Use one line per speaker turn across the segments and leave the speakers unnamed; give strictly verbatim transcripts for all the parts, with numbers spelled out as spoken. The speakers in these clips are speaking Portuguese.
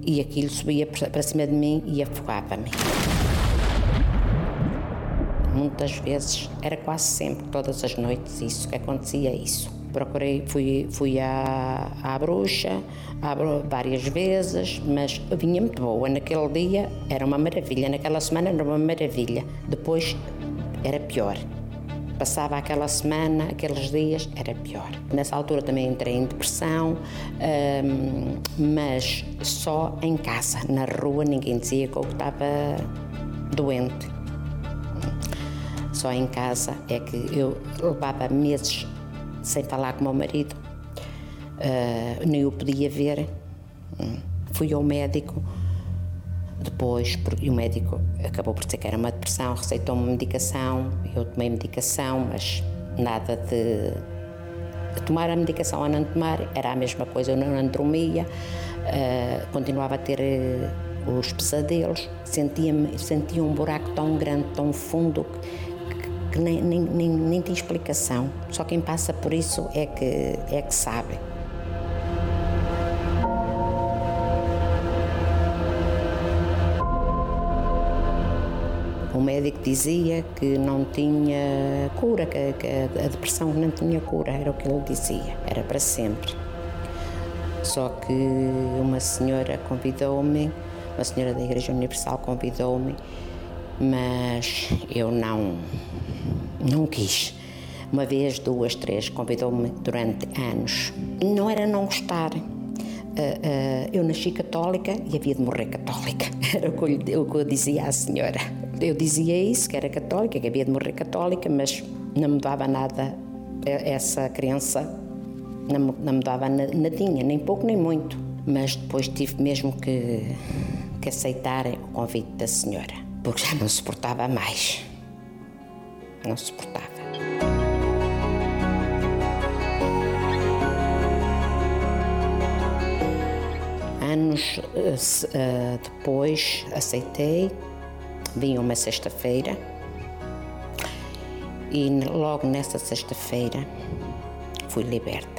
e aquilo subia para cima de mim e afogava-me. Muitas vezes, era quase sempre, todas as noites, isso que acontecia isso. Procurei, fui, fui à, à bruxa à, várias vezes, mas vinha muito boa. Naquele dia era uma maravilha, naquela semana era uma maravilha. Depois era pior. Passava aquela semana, aqueles dias, era pior. Nessa altura também entrei em depressão, hum, mas só em casa. Na rua ninguém dizia que eu estava doente. Só em casa é que eu levava meses sem falar com o meu marido, uh, nem o podia ver. Fui ao médico, depois, e o médico acabou por dizer que era uma depressão, receitou-me medicação, eu tomei medicação, mas nada de, de tomar a medicação ou não tomar, era a mesma coisa, eu não, não dormia, uh, continuava a ter uh, os pesadelos, sentia-me, sentia um buraco tão grande, tão fundo, que, que nem, nem, nem, nem tem explicação. Só quem passa por isso é que, é que sabe. O médico dizia que não tinha cura, que, que a depressão não tinha cura, era o que ele dizia, era para sempre. Só que uma senhora convidou-me, uma senhora da Igreja Universal convidou-me, mas eu não, não quis. Uma vez, duas, três, convidou-me durante anos. Não era não gostar. Uh, uh, eu nasci católica e havia de morrer católica, era o que, eu, o que eu dizia à senhora. Eu dizia isso, que era católica, que havia de morrer católica, mas não me dava nada, essa crença não, não me dava nadinha, nem pouco nem muito. Mas depois tive mesmo que, que aceitar o convite da senhora, porque já não suportava mais, não suportava. Anos uh, depois aceitei, vim uma sexta-feira e logo nessa sexta-feira fui liberta.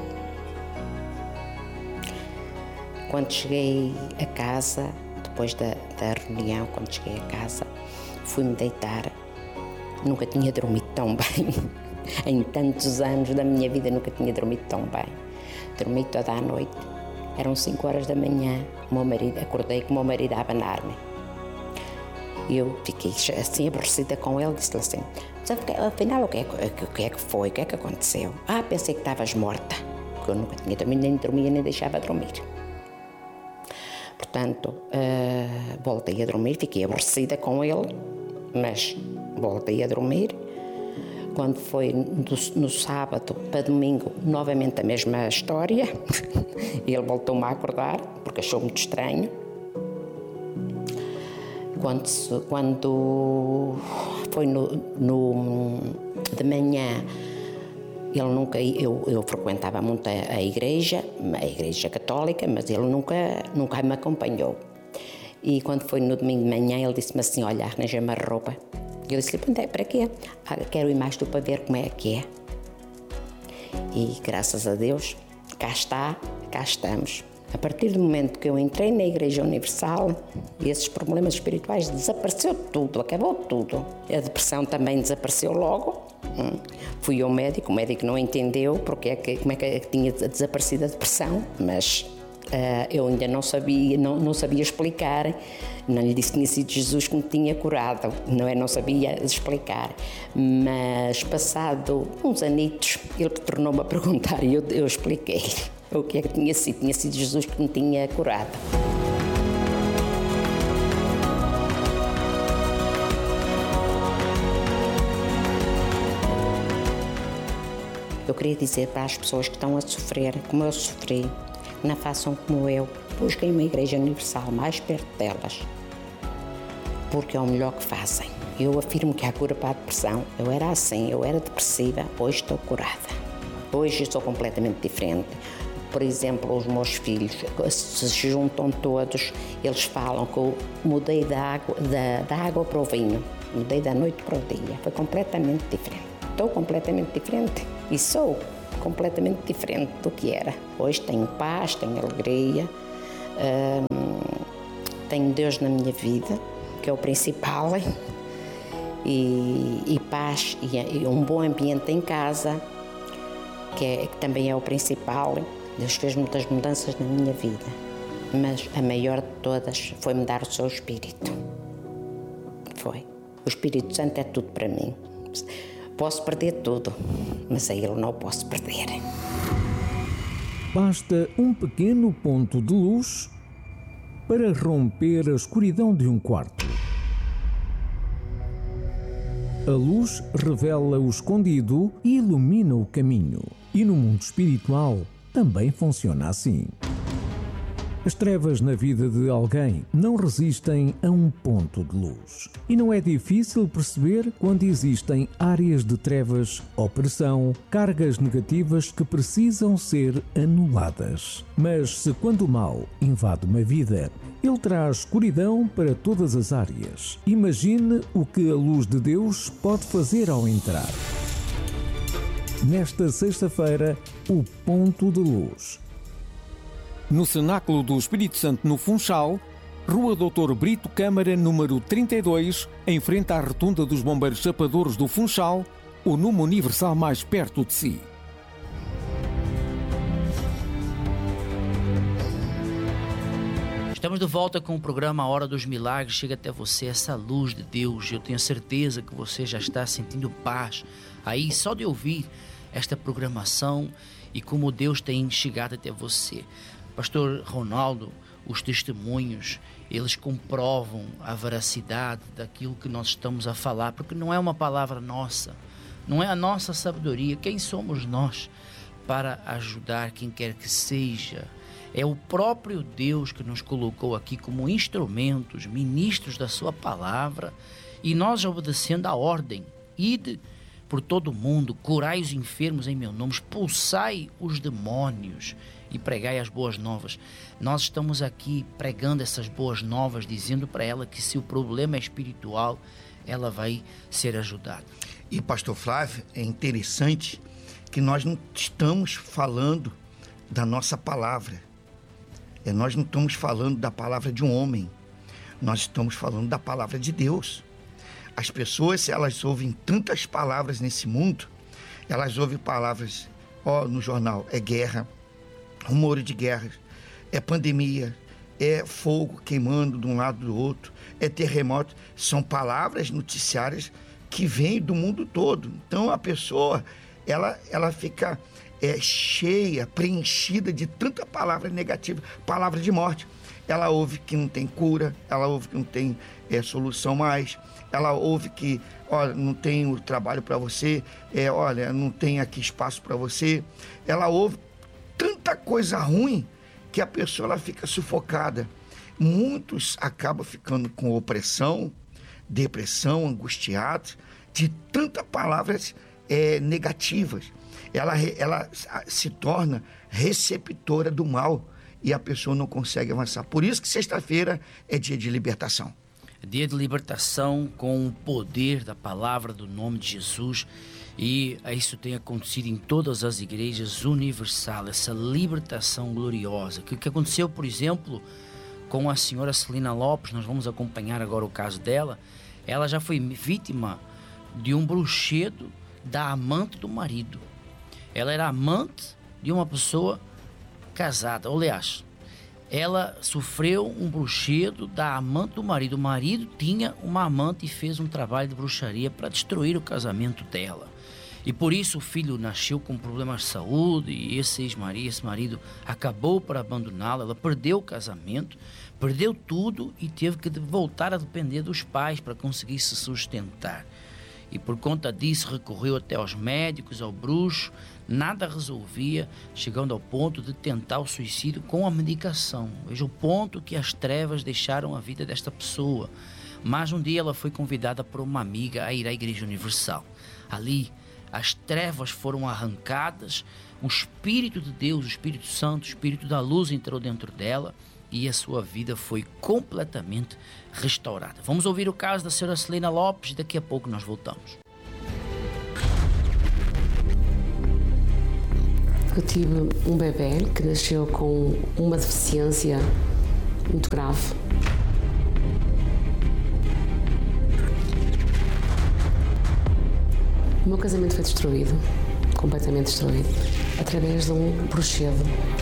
Quando cheguei a casa, depois da, da reunião, quando cheguei a casa, fui-me deitar. Nunca tinha dormido tão bem. Em tantos anos da minha vida nunca tinha dormido tão bem. Dormi toda a noite. Eram cinco horas da manhã, o meu marido, acordei com o meu marido a abanar-me. Eu fiquei assim aborrecida com ele, disse-lhe assim, afinal o que, é, o que é que foi, o que é que aconteceu? Ah, pensei que estavas morta, porque eu nunca tinha dormido, nem dormia, nem deixava dormir. Portanto, uh, voltei a dormir, fiquei aborrecida com ele, mas voltei a dormir. Quando foi do, no sábado para domingo, novamente a mesma história. Ele voltou-me a acordar, porque achou muito estranho. Quando, quando foi no, no, de manhã, ele nunca, eu, eu frequentava muito a, a igreja, a igreja católica, mas ele nunca, nunca me acompanhou. E quando foi no domingo de manhã, ele disse-me assim, olha, arranja-me a roupa. Eu disse-lhe, para quê? Ah, quero ir mais tu para ver como é que é. E graças a Deus, cá está, cá estamos. A partir do momento que eu entrei na Igreja Universal, esses problemas espirituais desapareceu tudo, acabou tudo. A depressão também desapareceu logo. Hum. Fui ao médico, o médico não entendeu porque é que, como é que tinha desaparecido a depressão, mas uh, eu ainda não sabia, não, não sabia explicar. Não lhe disse que tinha sido Jesus que me tinha curado, não é? Não sabia explicar. Mas passado uns anitos, ele tornou-me a perguntar e eu, eu expliquei o que é que tinha sido. Tinha sido Jesus que me tinha curado. Eu queria dizer para as pessoas que estão a sofrer, como eu sofri, não façam como eu. Busquem uma Igreja Universal mais perto delas, porque é o melhor que fazem. Eu afirmo que há cura para a depressão. Eu era assim, eu era depressiva, hoje estou curada. Hoje eu sou completamente diferente. Por exemplo, os meus filhos se juntam todos, eles falam que eu mudei da água, da, da água para o vinho, mudei da noite para o dia. Foi completamente diferente. Estou completamente diferente e sou completamente diferente do que era. Hoje tenho paz, tenho alegria. Hum, tenho Deus na minha vida, que é o principal, e, e paz, e, e um bom ambiente em casa, que, é, que também é o principal. Deus fez muitas mudanças na minha vida, mas a maior de todas foi me dar o seu Espírito. Foi. O Espírito Santo é tudo para mim. Posso perder tudo, mas a Ele não posso perder.
Basta um pequeno ponto de luz para romper a escuridão de um quarto. A luz revela o escondido e ilumina o caminho. E no mundo espiritual também funciona assim. As trevas na vida de alguém não resistem a um ponto de luz. E não é difícil perceber quando existem áreas de trevas, opressão, cargas negativas que precisam ser anuladas. Mas se quando o mal invade uma vida, ele traz escuridão para todas as áreas. Imagine o que a luz de Deus pode fazer ao entrar. Nesta sexta-feira, o ponto de luz.
No Cenáculo do Espírito Santo, no Funchal, Rua doutor Brito Câmara, número trinta e dois, em frente à Rotunda dos Bombeiros Chapadores do Funchal, o número universal mais perto de si.
Estamos de volta com o programa A Hora dos Milagres. Chega até você essa luz de Deus. Eu tenho certeza que você já está sentindo paz aí só de ouvir esta programação e como Deus tem chegado até você. Pastor Ronaldo, os testemunhos, eles comprovam a veracidade daquilo que nós estamos a falar, porque não é uma palavra nossa, não é a nossa sabedoria. Quem somos nós para ajudar quem quer que seja? É o próprio Deus que nos colocou aqui como instrumentos, ministros da sua palavra, e nós obedecendo a ordem. Ide por todo o mundo, curai os enfermos em meu nome, expulsai os demônios e pregai as boas novas. Nós estamos aqui pregando essas boas novas, dizendo para ela que se o problema é espiritual, ela vai ser ajudada.
E pastor Flávio, é interessante que nós não estamos falando da nossa palavra. É, nós não estamos falando da palavra de um homem. Nós estamos falando da palavra de Deus. As pessoas, se elas ouvem tantas palavras nesse mundo, elas ouvem palavras, ó, no jornal, é guerra, rumores de guerras, é pandemia, é fogo queimando de um lado do outro, é terremoto. São palavras noticiárias que vêm do mundo todo. Então a pessoa, ela, ela fica é, cheia, preenchida de tanta palavra negativa, palavra de morte. Ela ouve que não tem cura, ela ouve que não tem é, solução mais, ela ouve que, olha, não tem o trabalho para você, é, olha, não tem aqui espaço para você. Ela ouve tanta coisa ruim que a pessoa ela fica sufocada. Muitos acabam ficando com opressão, depressão, angustiados, de tantas palavras é, negativas. Ela, ela se torna receptora do mal e a pessoa não consegue avançar. Por isso que sexta-feira é dia de libertação.
Dia de libertação com o poder da palavra do nome de Jesus. E isso tem acontecido em todas as igrejas universal, essa libertação gloriosa. O que aconteceu, por exemplo, com a senhora Celina Lopes, nós vamos acompanhar agora o caso dela. Ela já foi vítima de um bruxedo da amante do marido. Ela era amante de uma pessoa casada, aliás, ela sofreu um bruxedo da amante do marido. O marido tinha uma amante e fez um trabalho de bruxaria para destruir o casamento dela. E por isso o filho nasceu com problemas de saúde e esse ex-marido, esse marido acabou por abandoná-la. Ela perdeu o casamento, perdeu tudo e teve que voltar a depender dos pais para conseguir se sustentar. E por conta disso recorreu até aos médicos, ao bruxo, nada resolvia, chegando ao ponto de tentar o suicídio com a medicação. Veja o ponto que as trevas deixaram a vida desta pessoa. Mas um dia ela foi convidada por uma amiga a ir à Igreja Universal. Ali, as trevas foram arrancadas, o Espírito de Deus, o Espírito Santo, o Espírito da luz entrou dentro dela e a sua vida foi completamente restaurada. Vamos ouvir o caso da senhora Celina Lopes, daqui a pouco nós voltamos.
Eu tive um bebê que nasceu com uma deficiência muito grave O meu casamento foi destruído, completamente destruído, através de um bruxedo.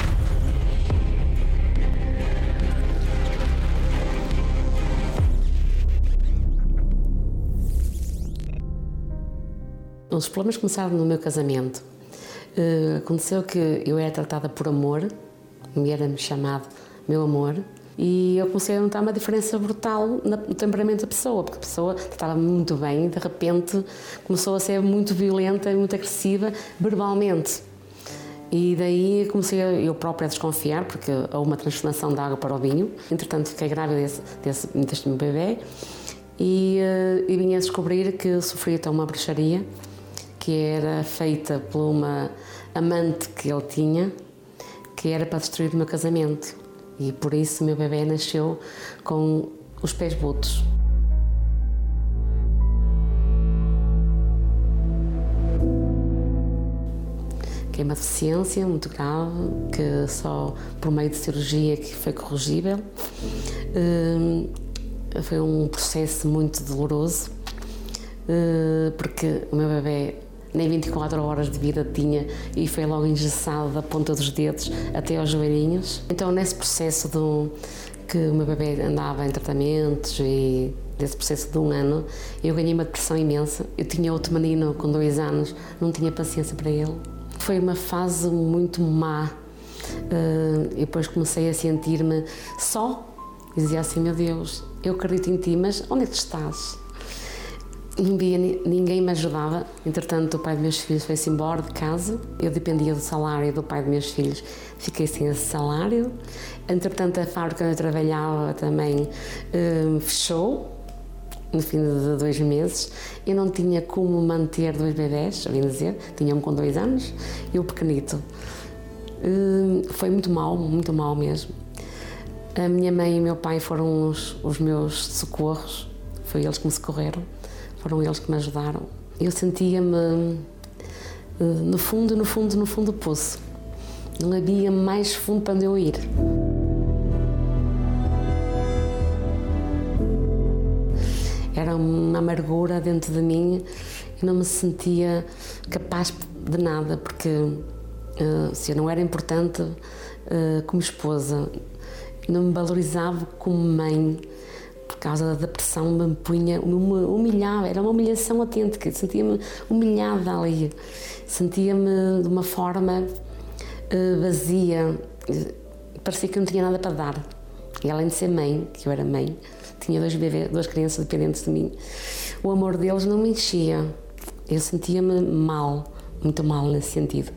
Os problemas começaram no meu casamento. Uh, aconteceu que eu era tratada por amor, me era-me chamado meu amor, e eu comecei a notar uma diferença brutal no temperamento da pessoa, porque a pessoa estava muito bem e de repente começou a ser muito violenta e muito agressiva verbalmente. E daí comecei eu própria a desconfiar, porque houve uma transformação da água para o vinho. Entretanto, fiquei grávida desse, desse, deste meu bebê e, uh, e vim a descobrir que sofria então uma bruxaria que era feita por uma amante que ele tinha, que era para destruir o meu casamento. E por isso o meu bebê nasceu com os pés botos. Que é uma deficiência muito grave, que só por meio de cirurgia que foi corrigível. Foi um processo muito doloroso, porque o meu bebê nem vinte e quatro horas de vida tinha e foi logo engessado da ponta dos dedos até aos joelhinhos. Então, nesse processo do, que o meu bebê andava em tratamentos e desse processo de um ano, eu ganhei uma depressão imensa. Eu tinha outro menino com dois anos, não tinha paciência para ele. Foi uma fase muito má. Uh, e depois comecei a sentir-me só. E dizia assim, meu Deus, eu acredito em ti, mas onde é que estás? Não via, ninguém me ajudava. Entretanto, o pai dos meus filhos foi-se embora de casa. Eu dependia do salário do pai dos meus filhos. Fiquei sem esse salário. Entretanto, a fábrica onde eu trabalhava também um, fechou, no fim de dois meses. Eu não tinha como manter dois bebés, a bem dizer. Tinha um com dois anos e o pequenito. Um, foi muito mal, muito mal mesmo. A minha mãe e o meu pai foram os, os meus socorros. Foi eles que me socorreram. Foram eles que me ajudaram. Eu sentia-me no fundo, no fundo, no fundo do poço. Não havia mais fundo para onde eu ir. Era uma amargura dentro de mim e não me sentia capaz de nada, porque uh, se eu não era importante uh, como esposa, não me valorizava como mãe. Por causa da depressão, me punha, me humilhava, era uma humilhação autêntica, sentia-me humilhada ali, sentia-me de uma forma uh, vazia, parecia que eu não tinha nada para dar. E além de ser mãe, que eu era mãe, tinha dois bebês, duas crianças dependentes de mim, o amor deles não me enchia, eu sentia-me mal, muito mal nesse sentido.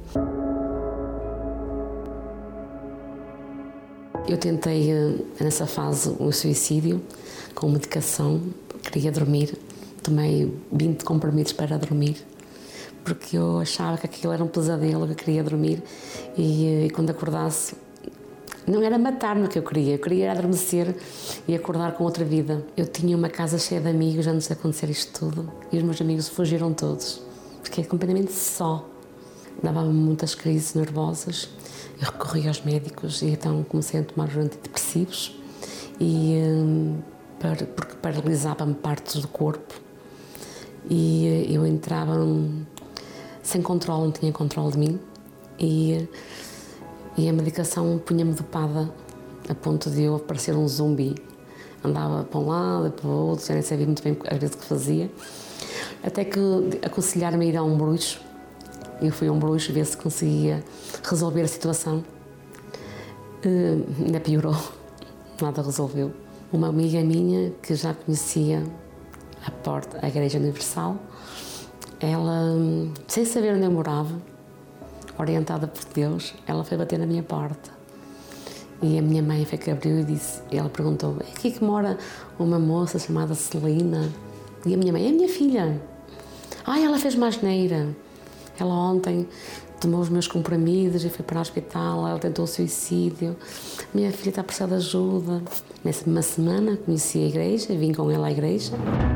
Eu tentei, nessa fase, um suicídio, com medicação, queria dormir, tomei vinte comprimidos para dormir, porque eu achava que aquilo era um pesadelo, que eu queria dormir, e, e quando acordasse, não era matar-me que eu queria, eu queria adormecer e acordar com outra vida. Eu tinha uma casa cheia de amigos antes de acontecer isto tudo, e os meus amigos fugiram todos, fiquei completamente só, dava-me muitas crises nervosas. Eu recorri aos médicos e então comecei a tomar os antidepressivos e, um, para, porque paralisava-me partes do corpo e eu entrava um, sem controle, não tinha controle de mim e, e a medicação punha-me dopada a ponto de eu parecer um zumbi. Andava para um lado, para o outro, já nem sabia muito bem às vezes o que fazia, até que aconselharam-me a ir a um bruxo. Eu fui a um bruxo ver se conseguia resolver a situação. Uh, ainda piorou, nada resolveu. Uma amiga minha que já conhecia a porta, a Igreja Universal, ela, sem saber onde eu morava, orientada por Deus, ela foi bater na minha porta. E a minha mãe foi que abriu e disse, e ela perguntou, é aqui que mora uma moça chamada Celina? E a minha mãe, é a minha filha. Ah, ela fez uma asneira. Ela ontem tomou os meus comprimidos e foi para o hospital, ela tentou o suicídio. Minha filha está a precisar de ajuda. Nessa mesma semana conheci a igreja, vim com ela à igreja.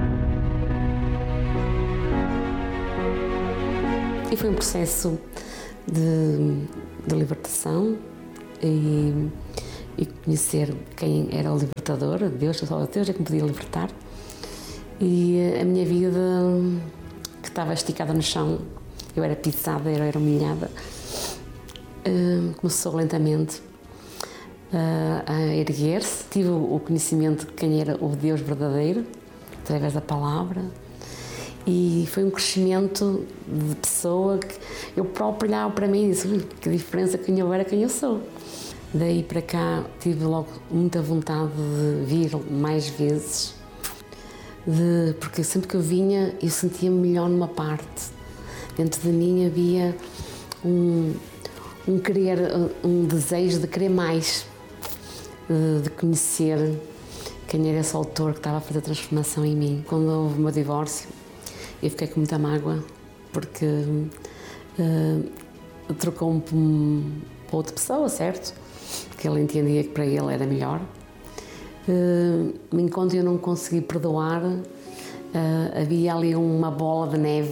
E foi um processo de, de libertação e, e conhecer quem era o libertador, Deus, só Deus é que me podia libertar. E a minha vida, que estava esticada no chão, eu era pisada, eu era humilhada. Uh, começou lentamente uh, a erguer-se. Tive o conhecimento de quem era o Deus verdadeiro, através da palavra. E foi um crescimento de pessoa que eu próprio olhava para mim e disse: que diferença quem eu era, quem eu sou. Daí para cá tive logo muita vontade de vir mais vezes, de, porque sempre que eu vinha eu sentia-me melhor numa parte. Dentro de mim havia um, um querer, um desejo de querer mais, de, de conhecer quem era esse autor que estava a fazer a transformação em mim. Quando houve o meu divórcio, eu fiquei com muita mágoa, porque uh, trocou-me para outra pessoa, certo? Porque ele entendia que para ele era melhor. Uh, enquanto eu não consegui perdoar, uh, havia ali uma bola de neve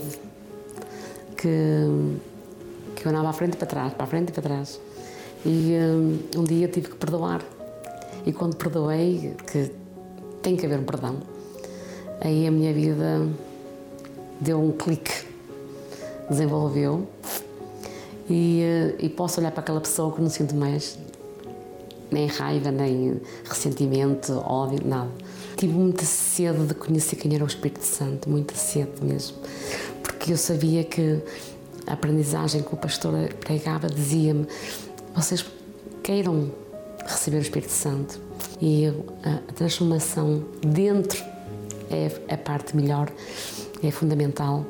que, que eu andava à frente e para trás, para a frente e para trás. E uh, um dia eu tive que perdoar. E quando perdoei, que tem que haver um perdão, aí a minha vida deu um clique, desenvolveu, e, e posso olhar para aquela pessoa que não sinto mais nem raiva, nem ressentimento, ódio, nada. Tive muita sede de conhecer quem era o Espírito Santo, muita sede mesmo, porque eu sabia que a aprendizagem que o pastor pregava dizia-me: vocês queiram receber o Espírito Santo, e a, a transformação dentro é a parte melhor, é fundamental.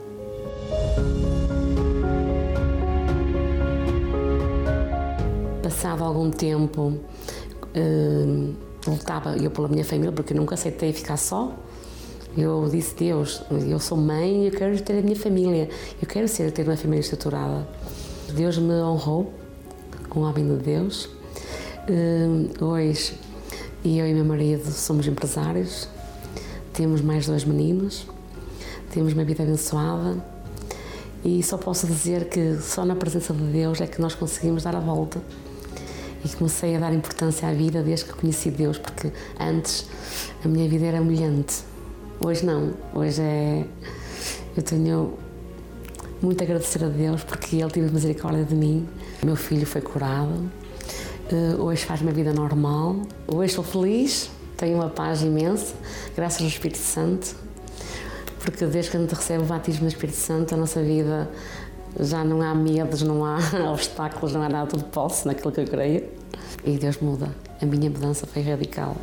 Passado algum tempo, uh, lutava eu pela minha família, porque eu nunca aceitei ficar só. Eu disse: Deus, eu sou mãe e eu quero ter a minha família, eu quero ser, ter uma família estruturada. Deus me honrou com o homem de Deus. Uh, hoje, eu e meu marido somos empresários, temos mais dois meninos, temos uma vida abençoada, e só posso dizer que só na presença de Deus é que nós conseguimos dar a volta. E comecei a dar importância à vida desde que conheci Deus, porque antes a minha vida era humilhante. Hoje não, hoje é... eu tenho muito a agradecer a Deus, porque Ele teve misericórdia de mim. Meu filho foi curado, hoje faz uma vida normal, hoje sou feliz, tenho uma paz imensa, graças ao Espírito Santo, porque desde que a gente recebe o batismo do Espírito Santo, a nossa vida já não há medos, não há obstáculos, não há nada, tudo posso naquilo que eu creio. E Deus muda. A minha mudança foi radical.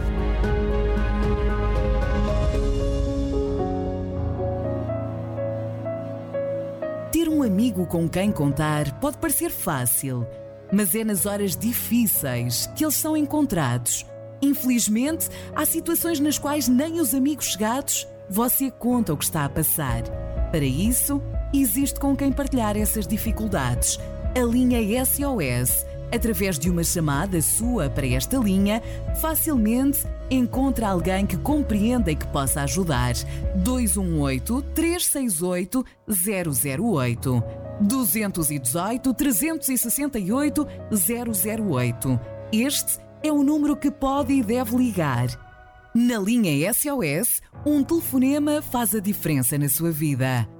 Ter um amigo com quem contar pode parecer fácil, mas é nas horas difíceis que eles são encontrados. Infelizmente, há situações nas quais nem os amigos chegados você conta o que está a passar. Para isso, existe com quem partilhar essas dificuldades. A linha S O S. Através de uma chamada sua para esta linha, facilmente encontra alguém que compreenda e que possa ajudar. dois um oito, três seis oito, zero zero oito. dois um oito, três seis oito, zero zero oito. Este é o número que pode e deve ligar. Na linha S O S, um telefonema faz a diferença na sua vida.